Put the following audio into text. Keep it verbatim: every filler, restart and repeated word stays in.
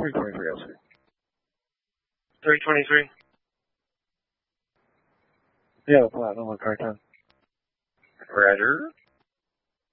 three twenty-three L C. three twenty-three. Yeah, the platinum on car ten. Roger.